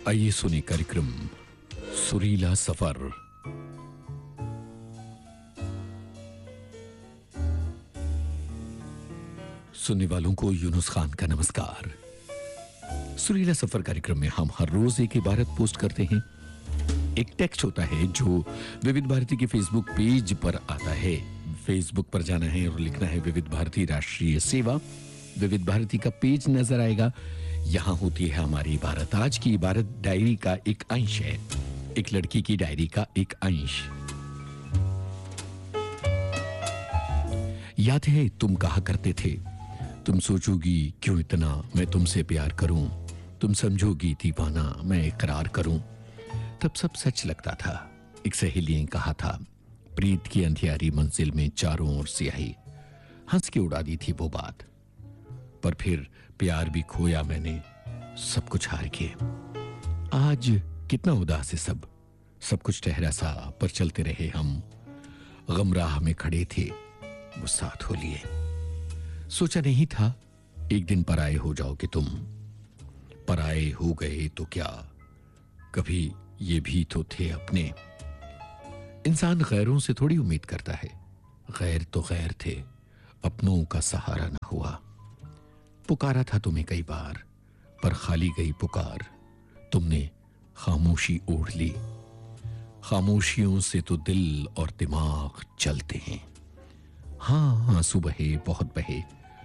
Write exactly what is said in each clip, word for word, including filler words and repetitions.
आइए सुनिए कार्यक्रम सुरीला सफर। सुनने वालों को यूनुस खान का नमस्कार। सुरीला सफर कार्यक्रम में हम हर रोज एक इबारत पोस्ट करते हैं। एक टेक्स्ट होता है जो विविध भारती के फेसबुक पेज पर आता है। फेसबुक पर जाना है और लिखना है विविध भारती राष्ट्रीय सेवा। विविध भारती का पेज नजर आएगा। यहां होती है हमारी इबारत। आज की इबारत डायरी का एक अंश है, एक लड़की की डायरी का एक अंश। याद है तुम कहा करते थे, तुम सोचोगी क्यों इतना मैं तुमसे प्यार करूं, तुम समझोगी दीवाना मैं इकरार करूं। तब सब सच लगता था। एक सहेली ने कहा था, प्रीत की अंधियारी मंजिल में चारों ओर स्याही। हंस के उड़ा दी थी वो बात, पर फिर प्यार भी खोया मैंने सब कुछ हार के। आज कितना उदास है सब सब कुछ ठहरा सा, पर चलते रहे हम। गम राह में खड़े थे वो साथ हो लिए। सोचा नहीं था एक दिन पराए हो जाओगे तुम। पराए हो गए तो क्या, कभी ये भी तो थे अपने। इंसान गैरों से थोड़ी उम्मीद करता है। गैर तो गैर थे, अपनों का सहारा न हुआ। पुकारा था तुम्हें कई बार, पर खाली गई पुकार। तुमने खामोशी ओढ़ ली। खामोशियों से तो दिल और दिमाग चलते हैं। हाँ, आंसू बहे, बहुत बहे,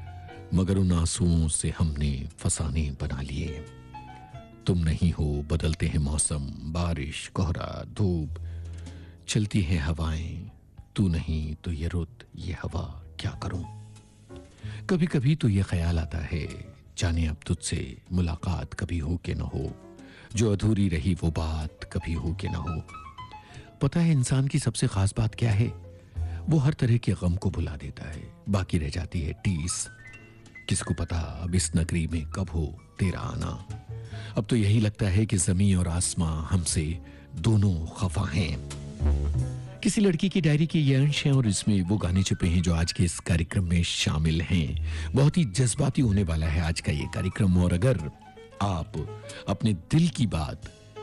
मगर उन आंसुओं से हमने फसाने बना लिए। तुम नहीं हो, बदलते हैं मौसम, बारिश, कोहरा, धूप, चलती हैं हवाएं। तू नहीं तो ये रुत, ये हवा क्या करूं। कभी कभी तो ये ख्याल आता है, जाने अब तुझसे मुलाकात कभी हो के न हो। जो अधूरी रही वो बात कभी हो के न हो। पता है इंसान की सबसे खास बात क्या है? वो हर तरह के गम को भुला देता है, बाकी रह जाती है टीस। किसको पता अब इस नगरी में कब हो तेरा आना। अब तो यही लगता है कि जमीन और आसमां हमसे दोनों खफा हैं। किसी लड़की की डायरी के ये अंश हैं और इसमें वो गाने छुपे हैं जो आज के इस कार्यक्रम में शामिल हैं। बहुत ही जज्बाती होने वाला है आज का ये कार्यक्रम। और अगर आप अपने दिल की बात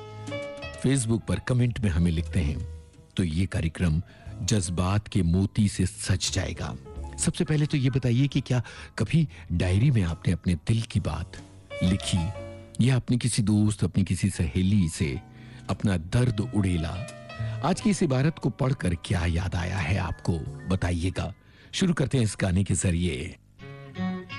फेसबुक पर कमेंट में हमें लिखते हैं तो ये कार्यक्रम जज्बात के मोती से सज जाएगा। सबसे पहले तो ये बताइए कि क्या कभी डायरी में आपने अपने दिल की बात लिखी, या अपनी किसी दोस्त, अपनी किसी सहेली से अपना दर्द उड़ेला? आज की इस इबारत को पढ़कर क्या याद आया है आपको, बताइएगा। शुरू करते हैं इस गाने के जरिए।